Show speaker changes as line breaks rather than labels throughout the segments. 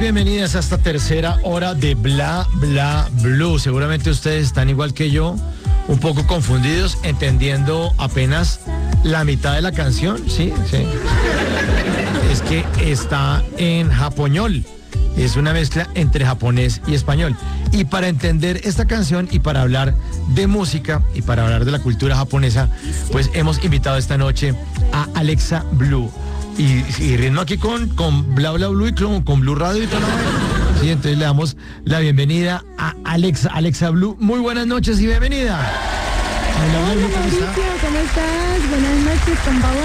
bienvenidas a esta tercera hora de Bla Bla Blue. Seguramente ustedes están igual que yo, un poco confundidos, entendiendo apenas la mitad de la canción, sí. Es que está en japoñol. Es una mezcla entre japonés y español. Y para entender esta canción y para hablar de música y para hablar de la cultura japonesa, pues hemos invitado esta noche a Alexa Blue. Y ritmo aquí con Bla Bla Blue y con Blue Radio y todo. Sí, entonces le damos la bienvenida a Alexa Blue. Muy buenas noches y bienvenida.
Hola Mauricio, ¿cómo estás? Buenas noches, konbanwa.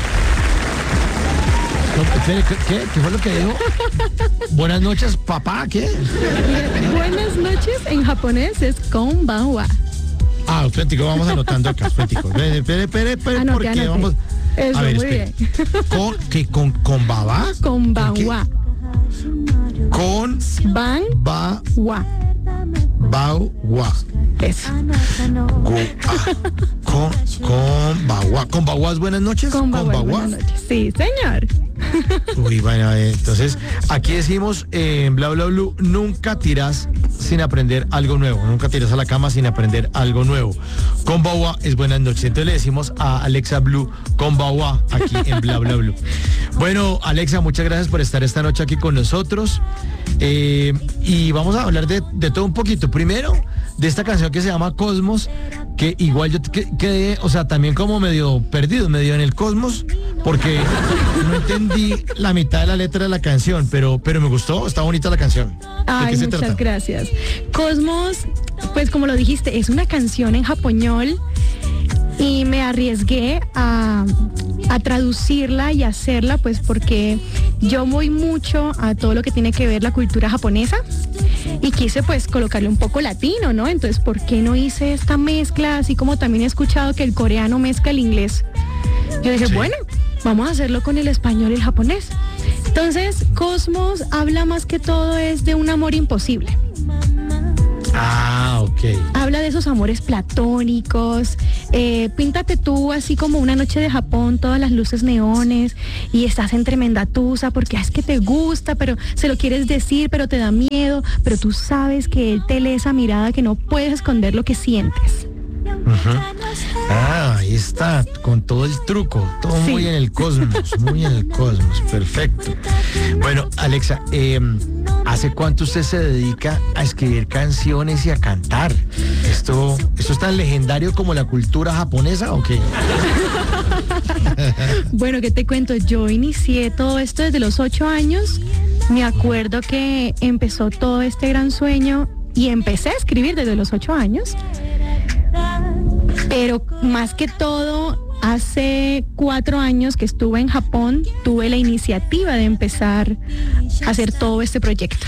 ¿Qué fue lo que dijo? Buenas noches, papá, ¿qué?
Buenas noches en japonés es konbanwa.
Ah, auténtico, vamos anotando acá, auténtico. Espere, porque vamos...
Eso,
a ver,
muy bien.
¿Con babá?
Konbanwa.
Con
Banwa.
Bawa.
Eso.
Con Bawa. ¿Con Bawa es buenas noches?
Konbanwa. Buenas noches. Sí, señor.
Uy, bueno, entonces aquí decimos en Bla Bla Blue, nunca tiras sin aprender algo nuevo, nunca tiras a la cama sin aprender algo nuevo. Konbanwa es buenas noches. Entonces le decimos a Alexa Blue Konbanwa aquí en Bla Bla Blue. Bueno, Alexa, muchas gracias por estar esta noche aquí con nosotros. Y vamos a hablar de todo un poquito. Primero, de esta canción que se llama Cosmos, que igual yo quedé, o sea, también como medio perdido, medio en el cosmos, porque no entendí la mitad de la letra de la canción, pero me gustó, está bonita la canción.
Ay, muchas gracias. Cosmos, pues como lo dijiste, es una canción en japoñol y me arriesgué a traducirla y hacerla, pues porque yo voy mucho a todo lo que tiene que ver la cultura japonesa y quise pues colocarle un poco latino, ¿no? Entonces, ¿por qué no hice esta mezcla? Así como también he escuchado que el coreano mezcla el inglés. Yo dije, bueno, vamos a hacerlo con el español y el japonés. Entonces, Cosmos habla más que todo es de un amor imposible.
Ah, ok.
Habla de esos amores platónicos. Píntate tú así como una noche de Japón, todas las luces neones y estás en tremenda tusa porque es que te gusta, pero se lo quieres decir, pero te da miedo, pero tú sabes que él te lee esa mirada que no puedes esconder lo que sientes.
Uh-huh. Ah, ahí está, con todo el truco, todo sí. Muy en el cosmos, perfecto. Bueno, Alexa, ¿hace cuánto usted se dedica a escribir canciones y a cantar? ¿Esto es tan legendario como la cultura japonesa o qué?
Bueno, ¿qué te cuento? Yo inicié todo esto desde los 8 años. Me acuerdo que empezó todo este gran sueño y empecé a escribir desde los 8 años. Pero más que todo, hace 4 años que estuve en Japón, tuve la iniciativa de empezar a hacer todo este proyecto.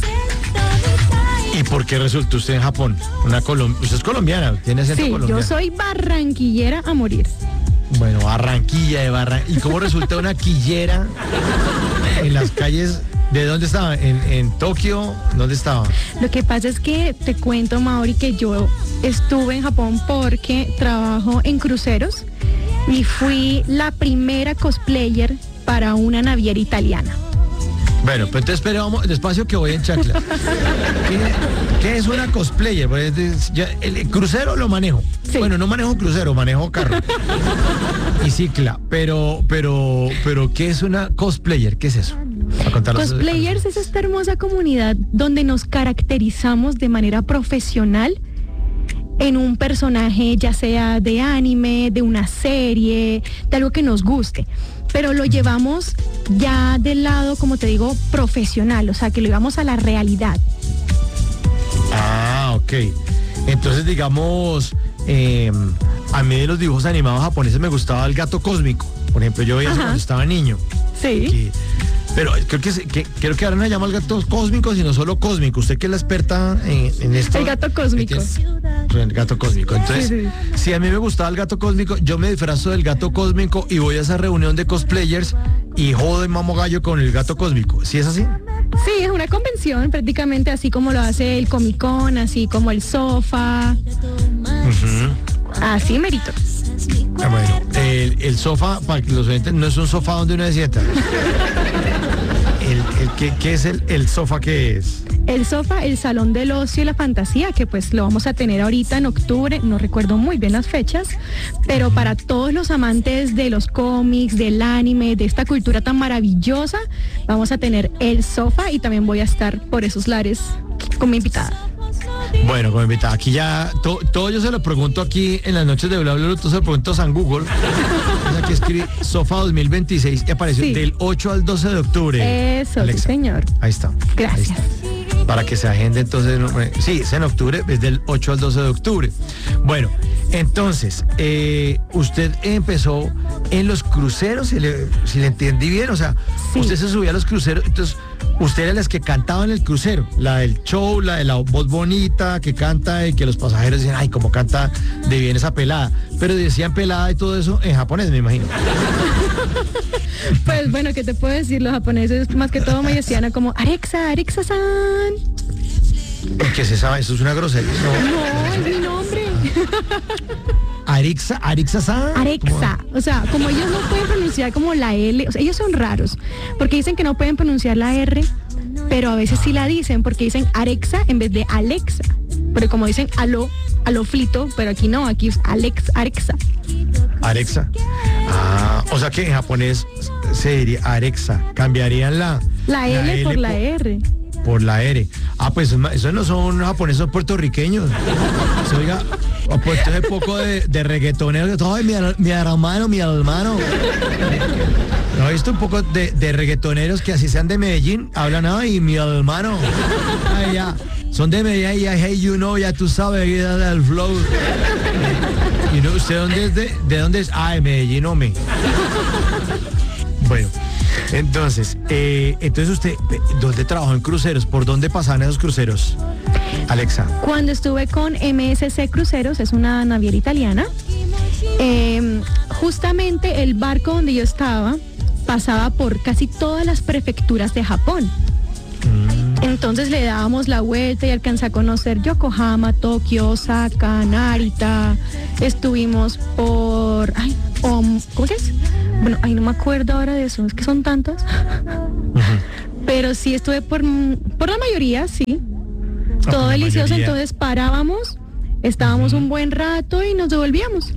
¿Y por qué resultó usted en Japón? Usted es colombiana, tiene acento colombiano.
Yo soy barranquillera a morir.
Bueno, Barranquilla. ¿Y cómo resulta una quillera en las calles? ¿De dónde estaba? ¿En Tokio? ¿Dónde estaba?
Lo que pasa es que te cuento, Mauri, que yo estuve en Japón porque trabajo en cruceros y fui la primera cosplayer para una naviera italiana.
Bueno, pues entonces esperamos despacio que voy en chancla. ¿Qué es una cosplayer? Pues el crucero lo manejo. Sí. Bueno, no manejo crucero, manejo carro. Y cicla. Pero, ¿qué es una cosplayer? ¿Qué es eso?
Cosplayers es esta hermosa comunidad donde nos caracterizamos de manera profesional en un personaje, ya sea de anime, de una serie, de algo que nos guste, pero lo llevamos ya del lado, como te digo, profesional, o sea, que lo llevamos a la realidad.
Ah, ok. Entonces, digamos, a mí de los dibujos animados japoneses me gustaba el gato cósmico. Por ejemplo, yo veía eso cuando estaba niño.
Sí.
Pero creo que ahora no se llama el gato cósmico, sino solo cósmico. Usted que es la experta en esto.
El gato cósmico.
El gato cósmico. Entonces, sí. Si a mí me gustaba el gato cósmico, yo me disfrazo del gato cósmico y voy a esa reunión de cosplayers y jodo y mamo gallo con el gato cósmico. ¿Sí es así?
Sí, es una convención prácticamente así como lo hace el Comic Con, así como el Sofa. Uh-huh. Así merito.
Ah, bueno, el sofá, para que los oyentes, no es un sofá donde uno se sienta. ¿Qué es el sofá? ¿Qué es?
El sofá, el salón del ocio y la fantasía, que pues lo vamos a tener ahorita en octubre, no recuerdo muy bien las fechas, pero para todos los amantes de los cómics, del anime, de esta cultura tan maravillosa, vamos a tener el sofá y también voy a estar por esos lares con mi invitada.
Bueno, como invitada, aquí ya, todo yo se lo pregunto aquí en las noches de Bla Bla Bla, todo se lo pregunto a San Google. Aquí escribe Sofa 2026 y apareció del 8 al 12 de octubre.
Eso,
Alexa.
Sí, señor.
Ahí está.
Gracias.
Ahí está. Para que se agende entonces, sí, es en octubre, es del 8 al 12 de octubre. Bueno, entonces, usted empezó en los cruceros, si le entendí bien, o sea,
sí.
Usted se subía a los cruceros, entonces, usted era las que cantaban en el crucero, la del show, la de la voz bonita que canta y que los pasajeros dicen, ay, cómo canta de bien esa pelada, pero decían pelada y todo eso en japonés, me imagino.
Pues bueno, ¿qué te puedo decir? Los japoneses más que todo me decían como Alexa-san.
¿Qué se sabe? Eso es una grosería.
No, es mi nombre.
Alexa-san.
Alexa, o sea, como ellos no pueden pronunciar como la L, o sea, ellos son raros, porque dicen que no pueden pronunciar la R, pero a veces sí la dicen, porque dicen Alexa en vez de Alexa, pero como dicen aló flito, pero aquí no, aquí es Alexa.
Alexa. O sea que en japonés se diría Alexa, cambiarían la
L por la R.
Por la R. Pues eso no son japoneses, son puertorriqueños. Eso, oiga, pues hace poco de reggaetoneros. Ay, mi hermano. ¿No he visto un poco de reggaetoneros que así sean de Medellín? Hablan, ay, mi hermano. Ay, ya. Son de Medellín, ya, hey, ya tú sabes, el flow. ¿Y no, usted dónde es de dónde es? De Medellín, hombre. Bueno. Entonces usted, ¿dónde trabajó en cruceros? ¿Por dónde pasaban esos cruceros, Alexa?
Cuando estuve con MSC Cruceros, es una naviera italiana, justamente el barco donde yo estaba pasaba por casi todas las prefecturas de Japón. Entonces le dábamos la vuelta y alcancé a conocer Yokohama, Tokio, Osaka, Narita. Estuvimos por... ¿cómo que es? Bueno, no me acuerdo ahora de eso, es que son tantas. Pero sí estuve por la mayoría, sí. Todo delicioso, entonces parábamos, estábamos un buen rato y nos devolvíamos.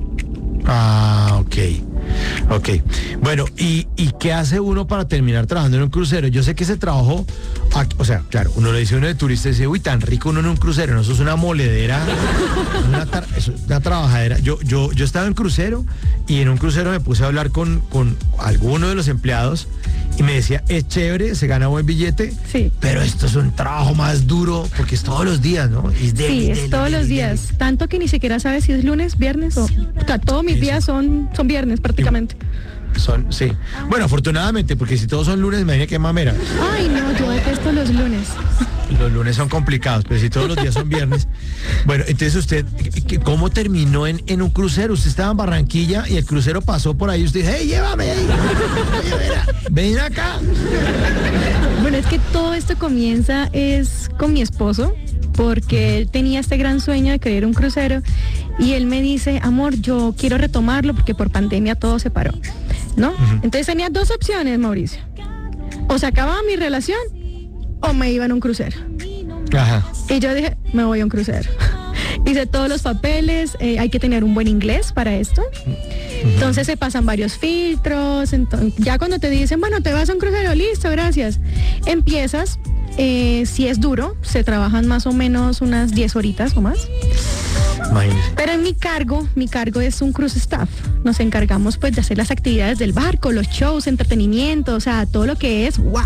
Ok. Bueno, ¿y qué hace uno para terminar trabajando en un crucero? Yo sé que ese trabajo, claro, uno le dice a uno de turista y dice, uy, tan rico uno en un crucero, no, eso es una moledera, eso es una trabajadera. Yo estaba en crucero y en un crucero me puse a hablar con alguno de los empleados y me decía, es chévere, se gana buen billete,
sí,
pero esto es un trabajo más duro porque es todos los días, ¿no?
Es todos los días, tanto que ni siquiera sabes si es lunes, viernes o sea, todos mis días son viernes prácticamente.
Sí. Bueno, afortunadamente, porque si todos son lunes, me viene que mamera.
Ay, no, yo detesto los lunes.
Los lunes son complicados, pero si todos los días son viernes. Bueno, entonces usted, ¿cómo terminó en un crucero? Usted estaba en Barranquilla y el crucero pasó por ahí. Usted dice, hey, llévame ahí. Ven acá.
Bueno, es que todo esto comienza es con mi esposo, porque él tenía este gran sueño de querer un crucero y él me dice, amor, yo quiero retomarlo porque por pandemia todo se paró, ¿no? Entonces tenía dos opciones, Mauricio. O se acababa mi relación o me iba en un crucero.
Ajá.
Y yo dije, me voy a un crucero. Hice todos los papeles, hay que tener un buen inglés para esto. Entonces se pasan varios filtros, entonces, ya cuando te dicen, bueno, te vas a un crucero, listo, gracias. Empiezas, si es duro, se trabajan más o menos unas 10 horitas o más.
Imagínese.
Pero en mi cargo es un cruise staff. Nos encargamos pues de hacer las actividades del barco, los shows, entretenimiento, o sea, todo lo que es ¡guau!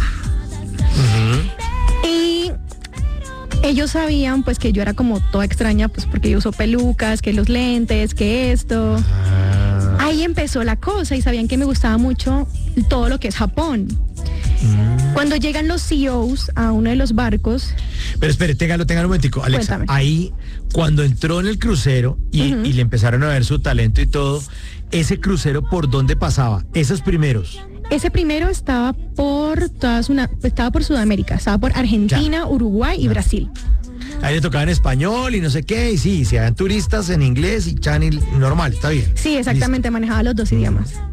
Y ellos sabían pues que yo era como toda extraña, pues porque yo uso pelucas, que los lentes, que esto. Ahí empezó la cosa y sabían que me gustaba mucho todo lo que es Japón. Cuando llegan los CEOs a uno de los barcos.
Pero espere, téngalo un momentico, Alexa.
Cuéntame.
Ahí, cuando entró en el crucero y le empezaron a ver su talento y todo, ese crucero, ¿por dónde pasaba? Esos primeros.
Ese primero estaba por Sudamérica, estaba por Argentina, Uruguay y Brasil.
Ahí le tocaba en español y no sé qué, y sí, si eran turistas en inglés y channel normal, está bien.
Sí, exactamente, manejaba los dos idiomas.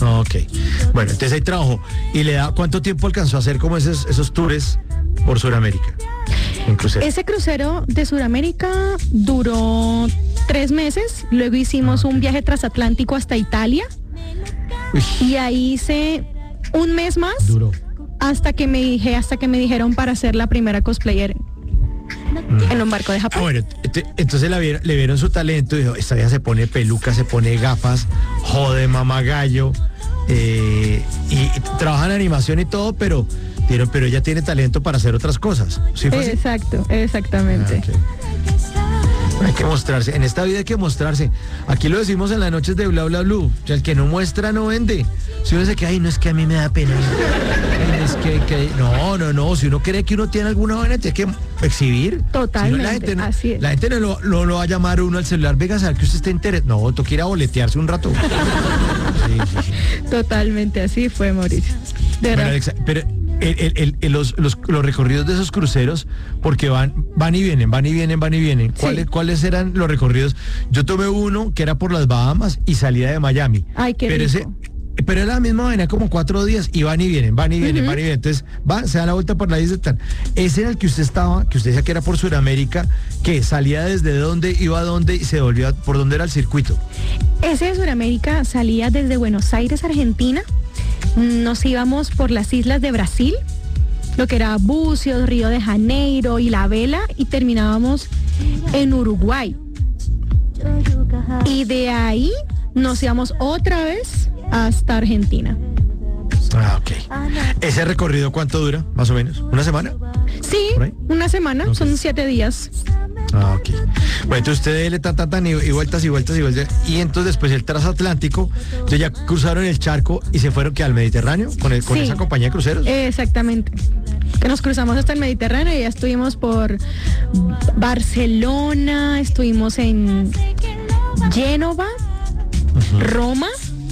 Ok. Bueno, entonces ahí trabajó. ¿Y le da cuánto tiempo alcanzó a hacer como esos tours por Sudamérica? Un crucero.
Ese crucero de Sudamérica duró 3 meses. Luego hicimos un viaje transatlántico hasta Italia.
Uy,
Y ahí hice un mes más
duro.
hasta que me dijeron para ser la primera cosplayer en un barco de
Ah,
Japón.
bueno, entonces le vieron su talento y dijo, esta vieja se pone peluca, se pone gafas, jode mamagallo, y trabaja en animación y todo, pero ella tiene talento para hacer otras cosas. ¿Sí fue así?
Exacto, exactamente.
Ah, ok. Hay que mostrarse, en esta vida hay que mostrarse. Aquí lo decimos en las noches de Bla Bla Blue. O sea, el que no muestra no vende. Si uno dice que, ay, no es que a mí me da pena. Ay, es que no. Si uno cree que uno tiene alguna vaina, tiene que exhibir.
Totalmente,
Si no,
así es.
la gente no lo va a llamar a uno al celular. Venga, a saber que usted está interesado. No, toca ir a boletearse un rato. Sí.
Totalmente, así fue, Mauricio. De
Bueno,
verdad.
Alexa, pero los recorridos de esos cruceros, porque van y vienen.
Sí.
¿Cuáles eran los recorridos? Yo tomé uno que era por las Bahamas y salía de Miami.
Ay, qué rico.
Pero era la misma vaina, como 4 días, y van y vienen. Entonces, se dan la vuelta por la isla. Ese era el que usted estaba, que usted decía que era por Sudamérica, que salía desde dónde, iba a dónde y se volvía, ¿por dónde era el circuito?
Ese de Sudamérica salía desde Buenos Aires, Argentina. Nos íbamos por las islas de Brasil, lo que era Bucios, Río de Janeiro y La Vela, y terminábamos en Uruguay. Y de ahí nos íbamos otra vez hasta Argentina.
Ah, ok. ¿Ese recorrido cuánto dura, más o menos? ¿Una semana?
Sí,
¿Por ahí?
una semana,
Ok.
son 7 días.
Ah, ok. Bueno, entonces ustedes le tan y vueltas. Y entonces después el transatlántico, entonces ya cruzaron el charco y se fueron que al Mediterráneo con
Sí.
esa compañía de cruceros.
Exactamente. Que nos cruzamos hasta el Mediterráneo y ya estuvimos por Barcelona, estuvimos en Génova, Roma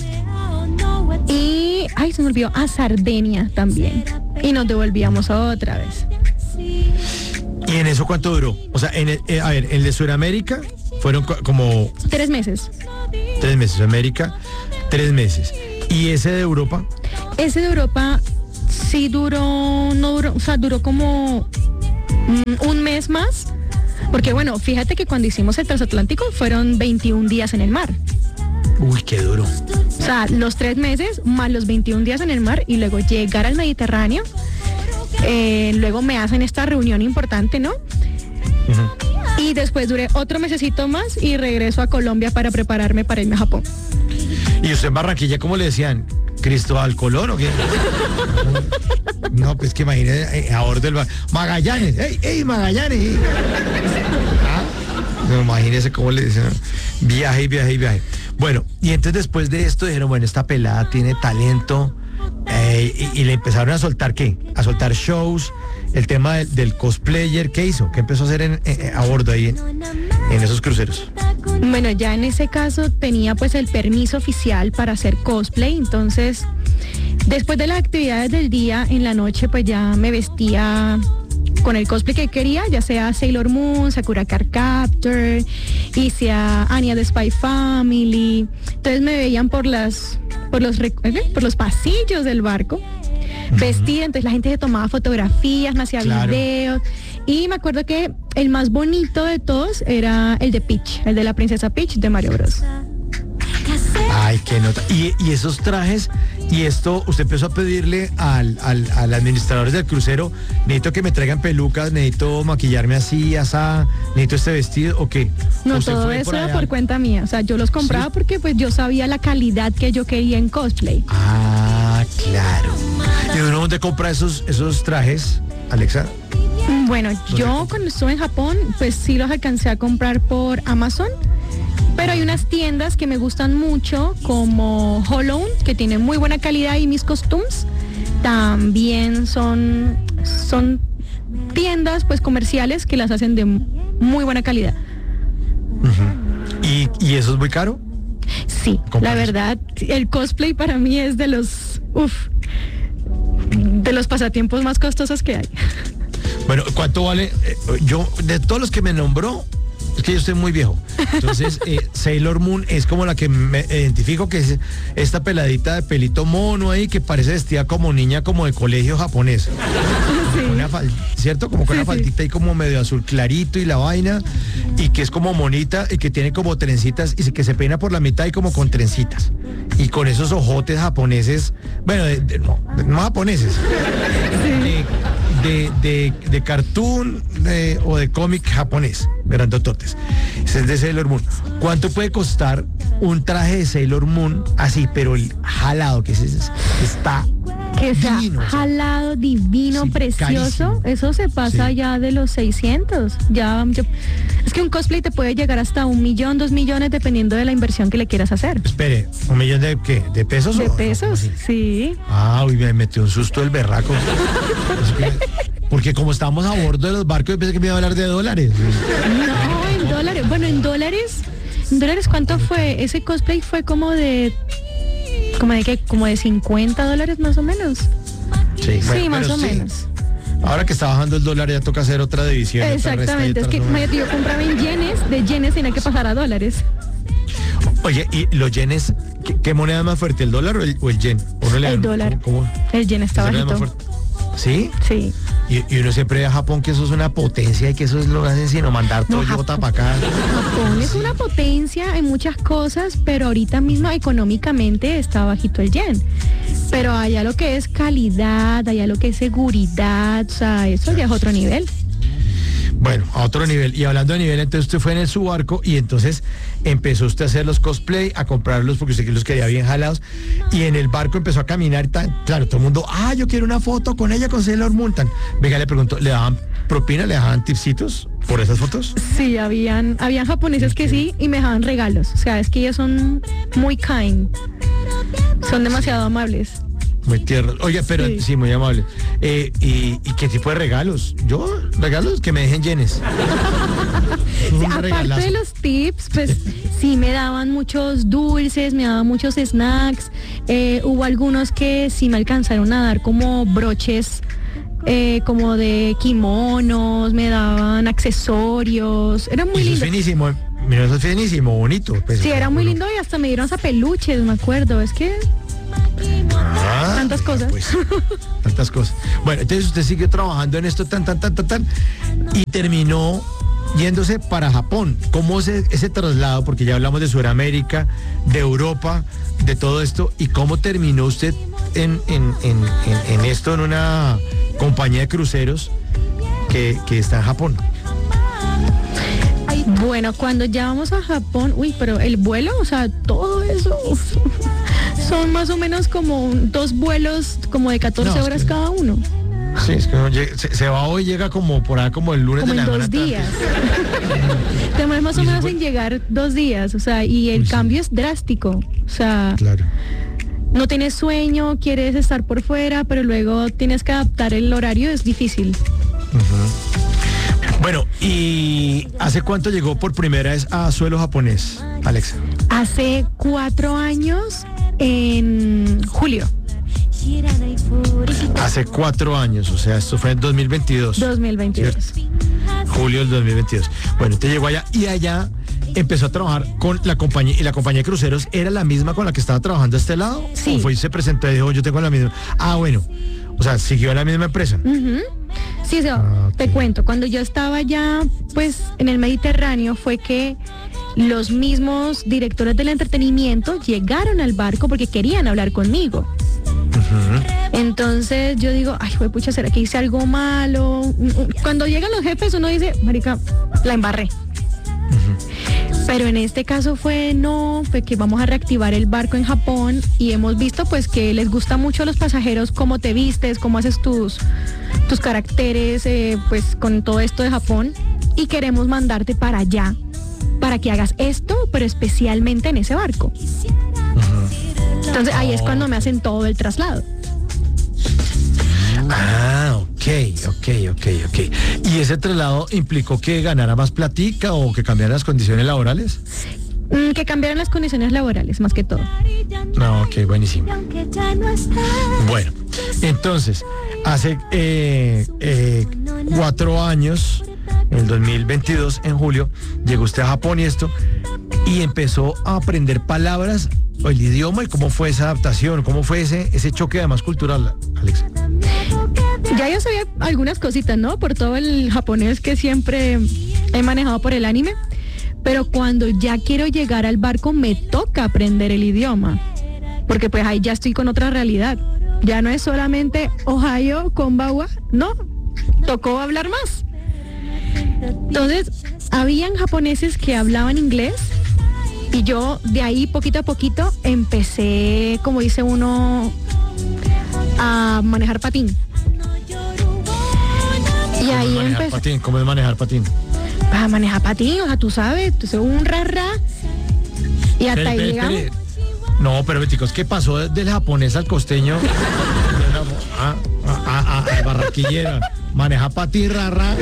y, ay, se me olvidó, a Sardenia también. Y nos devolvíamos otra vez.
¿Y en eso cuánto duró? O sea, el de Sudamérica fueron como
3 meses.
3 meses. América, 3 meses. ¿Y ese de Europa?
Ese de Europa sí duró como un mes más. Porque bueno, fíjate que cuando hicimos el transatlántico fueron 21 días en el mar.
Uy, qué duro.
O sea, los 3 meses más los 21 días en el mar y luego llegar al Mediterráneo. Luego me hacen esta reunión importante, ¿no? Y después duré otro mesecito más y regreso a Colombia para prepararme para irme a Japón.
¿Y usted en Barranquilla cómo le decían? ¿Cristóbal Colón o qué? No, pues que imagínese a bordo del Magallanes. ¡Ey, Magallanes! No, imagínese cómo le decían. Viaje. Bueno, y entonces después de esto dijeron, bueno, esta pelada tiene talento. Y le empezaron a soltar ¿qué? A soltar shows, el tema del cosplayer. ¿Qué hizo? ¿Qué empezó a hacer a bordo ahí en esos cruceros?
Bueno, ya en ese caso tenía pues el permiso oficial para hacer cosplay, entonces después de las actividades del día, en la noche pues ya me vestía con el cosplay que quería, ya sea Sailor Moon, Sakura Card Captor, y sea Anya de Spy Family. Entonces me veían por los pasillos del barco, vestida, entonces la gente se tomaba fotografías, me hacía
Claro.
videos. Y me acuerdo que el más bonito de todos era el de Peach, el de la princesa Peach de Mario Bros.
Ay, qué nota. Y esos trajes, y esto, usted empezó a pedirle al administrador del crucero, necesito que me traigan pelucas, necesito maquillarme así, asá, necesito este vestido, ¿o qué?
No,
¿Usted
todo
fue
eso era
allá?
por cuenta mía. O sea, yo los compraba
Sí.
porque pues yo sabía la calidad que yo quería en cosplay.
Ah, claro. ¿Y uno dónde compra esos trajes, Alexa?
Bueno, yo cuando estuve en Japón, pues sí los alcancé a comprar por Amazon. Pero hay unas tiendas que me gustan mucho, como Hollow, que tiene muy buena calidad, y Mis Costumes también son tiendas pues comerciales que las hacen de muy buena calidad.
¿Y eso es muy caro?
Sí,
Comprar
la
eso.
verdad, el cosplay para mí es de los pasatiempos más costosos que hay.
Bueno, ¿cuánto vale? Yo, de todos los que me nombró, es que yo estoy muy viejo. Entonces, Sailor Moon es como la que me identifico, que es esta peladita de pelito mono ahí, que parece vestida como niña como de colegio japonés.
Sí.
¿Cierto? Como con una faldita ahí como medio azul clarito y la vaina, y que es como monita y que tiene como trencitas y que se peina por la mitad y como con trencitas. Y con esos ojotes japoneses, bueno, no japoneses, de cartoon o de cómic japonés, grandototes. Ese es de Sailor Moon. ¿Cuánto puede costar un traje de Sailor Moon así, pero el jalado, que está
que sea
divino,
jalado, divino,
sí,
precioso?
carísimo.
Eso se pasa
Sí.
ya de los 600. Es que un cosplay te puede llegar hasta 1 millón, 2 millones, dependiendo de la inversión que le quieras hacer.
Espere, ¿1 millón de qué? ¿De pesos?
De
o no?
pesos,
¿Cómo así?
sí.
Ah, uy, me metió un susto el berraco. Porque como estábamos a bordo de los barcos, yo pensé que me iba a hablar de dólares.
No, en dólares. Bueno, en dólares, ¿cuánto fue? Ese cosplay fue como de qué, como de $50 más o menos.
Sí,
Sí, más o menos.
Ahora que está bajando el dólar ya toca hacer otra división.
Exactamente, es que imagínate, yo compraba en yenes, de yenes tenía que pasar a dólares.
Oye, ¿y los yenes, qué moneda es más fuerte, el dólar o el yen?
El dólar.
¿Cómo?
El yen está
¿El dólar es más
bajito.
fuerte? ¿Sí?
Sí.
Y uno siempre ve a Japón que eso es una potencia y que eso es lo que hacen sino mandar
No,
Toyota para acá.
Japón es una potencia en muchas cosas, pero ahorita mismo económicamente está bajito el yen. Pero allá lo que es calidad, allá lo que es seguridad, o sea, eso ya es otro nivel.
Bueno, a otro nivel. Y hablando de nivel, entonces usted fue en su barco y entonces empezó usted a hacer los cosplay, a comprarlos porque usted los quería bien jalados. Y en el barco empezó a caminar claro, todo el mundo, yo quiero una foto con ella, con Sailor Moon. Venga, le pregunto, ¿le daban propina, le daban tipsitos por esas fotos?
Sí, habían japoneses que sí y me dejaban regalos. O sea, es que ellos son muy kind. Son demasiado amables.
Muy tierno. Oye, pero sí, muy amable. ¿Y qué tipo de regalos? Regalos que me dejen yenes.
Sí, aparte de los tips, pues sí me daban muchos dulces, me daban muchos snacks. Hubo algunos que sí me alcanzaron a dar como broches, como de kimonos, me daban accesorios. Era muy lindo.
Eso es finísimo. Mira, eso es finísimo, bonito. Pues,
Sí, era muy lindo y hasta me dieron hasta peluches, me acuerdo. Es que tantas cosas.
Pues, tantas cosas. Bueno, entonces usted siguió trabajando en esto tan, y terminó yéndose para Japón. ¿Cómo es ese traslado? Porque ya hablamos de Sudamérica, de Europa, de todo esto. ¿Y cómo terminó usted en esto, en una compañía de cruceros que está en Japón?
Bueno, cuando ya vamos a Japón, pero el vuelo, o sea, todo eso, son más o menos como 2 vuelos como de 14 horas cada uno.
Sí, es que uno se va hoy y llega como por ahí como el lunes
Como
de la
en 2
semana
días. Demoras más o menos en llegar 2 días, o sea, y el cambio es drástico. O sea,
Claro.
no tienes sueño, quieres estar por fuera, pero luego tienes que adaptar el horario, es difícil.
Bueno, ¿y hace cuánto llegó por primera vez a suelo japonés, Alexa?
Hace 4 años, en julio.
Hace 4 años, o sea, esto fue en 2022.
2022.
¿Cierto? Julio del 2022. Bueno, usted llegó allá y allá empezó a trabajar con la compañía, y la compañía de cruceros era la misma con la que estaba trabajando a este lado.
Sí.
¿O fue y se presentó y dijo, yo tengo la misma? Bueno, o sea, siguió en la misma empresa.
Ujú. Sí, te cuento, cuando yo estaba ya pues en el Mediterráneo fue que los mismos directores del entretenimiento llegaron al barco porque querían hablar conmigo. Entonces yo digo, pucha, ¿será que hice algo malo? Cuando llegan los jefes uno dice, marica, la embarré. Pero en este caso fue que vamos a reactivar el barco en Japón y hemos visto pues que les gusta mucho a los pasajeros cómo te vistes, cómo haces tus caracteres, pues con todo esto de Japón, y queremos mandarte para allá para que hagas esto, pero especialmente en ese barco. Entonces ahí es cuando me hacen todo el traslado.
Ok. ¿Y ese traslado implicó que ganara más platica o que cambiara las condiciones laborales?
Que cambiaran las condiciones laborales, más que todo.
No, ok, buenísimo. Bueno, entonces, hace 4 años en el 2022, en julio, llegó usted a Japón y empezó a aprender palabras, o el idioma, y cómo fue esa adaptación, cómo fue ese choque además cultural, Alexa.
Ya yo sabía algunas cositas, ¿no? Por todo el japonés que siempre he manejado por el anime. Pero cuando ya quiero llegar al barco me toca aprender el idioma. Porque pues ahí ya estoy con otra realidad. Ya no es solamente Ohio, Konbawa, no. Tocó hablar más. Entonces, habían japoneses que hablaban inglés y yo de ahí poquito a poquito empecé, como dice uno, a manejar patín. Y ahí empecé.
¿Cómo es manejar patín?
A manejar patín, o sea, tú sabes, tú sabes un rarra y hasta ahí llegamos.
No, pero chicos, ¿qué pasó del japonés al costeño? Al barranquillero. Maneja patín, rarra.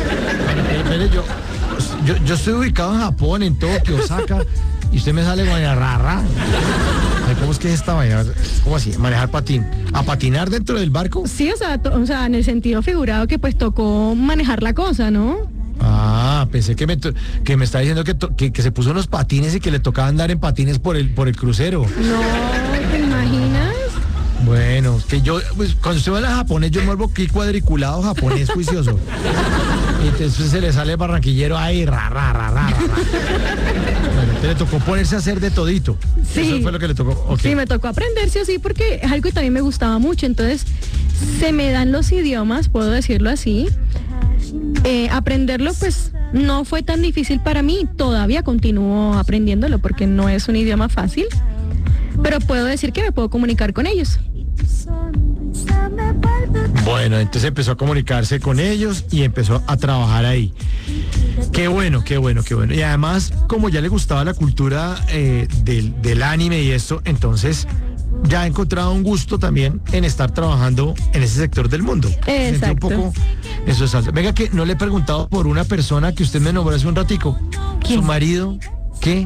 Yo estoy ubicado en Japón, en Tokio, Osaka, y usted me sale con la rarra. ¿Cómo es que es esta vaina? ¿Cómo así? Manejar patín. ¿A patinar dentro del barco?
Sí, o sea, en el sentido figurado que pues tocó manejar la cosa, ¿no?
Ah, pensé que me está diciendo que se puso unos patines y que le tocaba andar en patines por el crucero.
No, ¿te imaginas?
Bueno, que yo, pues, cuando usted va a japonés, yo me vuelvo aquí cuadriculado japonés juicioso. Y entonces se le sale el barranquillero ahí, Bueno, entonces le tocó ponerse a hacer de todito.
Sí.
Eso fue lo que le tocó. Okay.
Sí, me tocó aprender sí o sí, porque es algo que también me gustaba mucho. Entonces, se me dan los idiomas, puedo decirlo así. Aprenderlo, pues, no fue tan difícil para mí. Todavía continúo aprendiéndolo porque no es un idioma fácil. Pero puedo decir que me puedo comunicar con ellos.
Bueno, entonces empezó a comunicarse con ellos y empezó a trabajar ahí. Qué bueno. Y además, como ya le gustaba la cultura del anime y esto, entonces ya ha encontrado un gusto también en estar trabajando en ese sector del mundo.
Exacto.
Un poco eso es algo. Venga, que no le he preguntado por una persona que usted me nombró hace un ratico.
¿Quién?
¿Su marido? ¿Qué?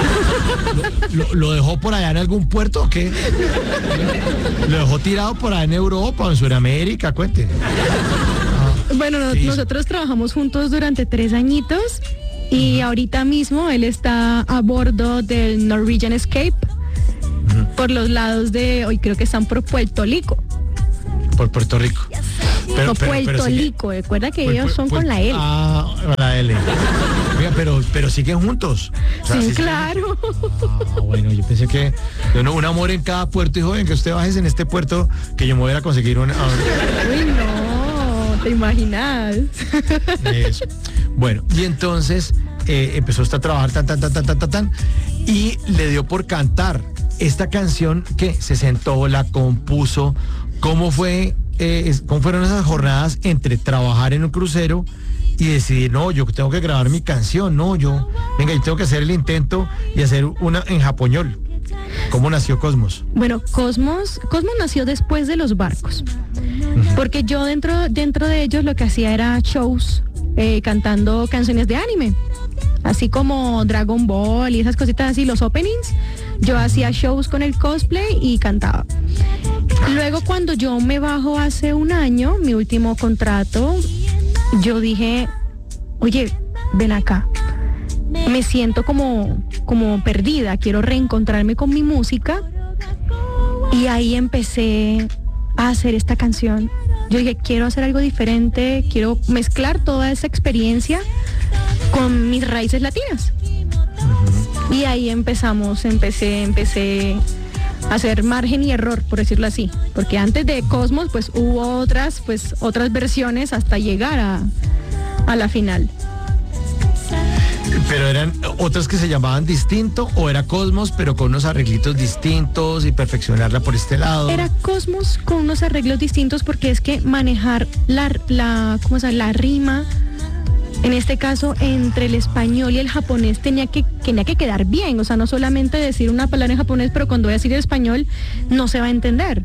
¿Lo dejó por allá en algún puerto o qué? ¿Lo dejó tirado por allá en Europa o en Sudamérica? Cuente.
Bueno, nosotros trabajamos juntos durante 3 añitos y ahorita mismo él está a bordo del Norwegian Escape por los lados de, hoy creo que están por Puerto Rico.
Por Puerto Rico.
Puerto Rico, recuerda que ellos son con la L.
Ah, la L. Oiga, pero siguen juntos.
O sea, sí, claro.
Bueno, yo pensé que un amor en cada puerto y joven, que usted bajes en este puerto, que yo me voy a conseguir una.
Uy, no, ¿te imaginas?
Eso. Bueno, y entonces empezó usted a trabajar tan, y le dio por cantar esta canción que se sentó, la compuso. ¿Cómo fueron esas jornadas entre trabajar en un crucero y decidir, no, yo tengo que grabar mi canción, yo tengo que hacer el intento y hacer una en japoñol? ¿Cómo nació Cosmos?
Bueno, Cosmos nació después de los barcos, porque yo dentro de ellos lo que hacía era shows cantando canciones de anime, así como Dragon Ball y esas cositas así, los openings. Yo hacía shows con el cosplay y cantaba. Luego, cuando yo me bajo hace un año, mi último contrato, yo dije, oye, ven acá, me siento como perdida, quiero reencontrarme con mi música. Y ahí empecé a hacer esta canción. Yo dije, quiero hacer algo diferente, quiero mezclar toda esa experiencia con mis raíces latinas. Y ahí empecé a hacer margen y error, por decirlo así, porque antes de Cosmos pues hubo otras versiones hasta llegar a la final.
¿Pero eran otras que se llamaban distinto o era Cosmos pero con unos arreglitos distintos y perfeccionarla por este lado?
Era Cosmos con unos arreglos distintos, porque es que manejar la rima, en este caso entre el español y el japonés, tenía que quedar bien. O sea, no solamente decir una palabra en japonés, pero cuando voy a decir en español no se va a entender.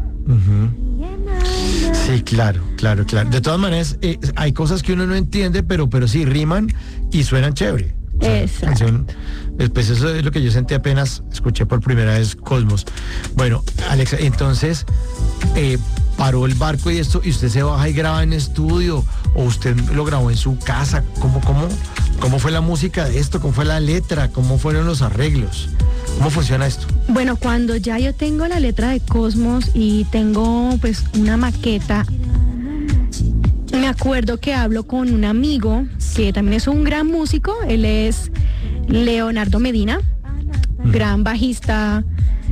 Sí, claro. De todas maneras, hay cosas que uno no entiende, pero sí riman y suenan chévere. O sea,
exacto.
Pues eso es lo que yo sentí apenas escuché por primera vez Cosmos. Bueno, Alexa, entonces paró el barco y usted se baja y graba en estudio, o usted lo grabó en su casa? ¿Cómo fue la música de esto? ¿Cómo fue la letra? ¿Cómo fueron los arreglos? ¿Cómo funciona esto?
Bueno, cuando ya yo tengo la letra de Cosmos y tengo pues una maqueta, me acuerdo que hablo con un amigo que también es un gran músico. Él es Leonardo Medina, gran bajista.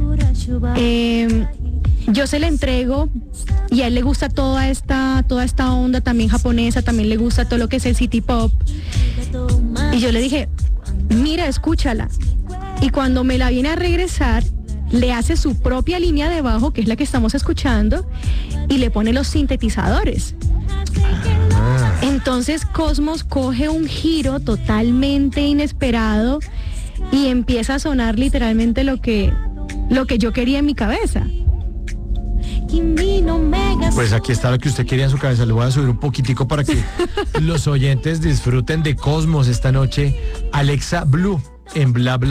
Yo se le entrego y a él le gusta toda esta onda también japonesa, también le gusta todo lo que es el city pop. Y yo le dije, mira, escúchala. Y cuando me la viene a regresar, le hace su propia línea de bajo, que es la que estamos escuchando, y le pone los sintetizadores. Entonces Cosmos coge un giro totalmente inesperado y empieza a sonar literalmente lo que yo quería en mi cabeza.
Pues aquí está lo que usted quería en su cabeza. Le voy a subir un poquitico para que los oyentes disfruten de Cosmos esta noche. Alexa Blue en Bla Bla.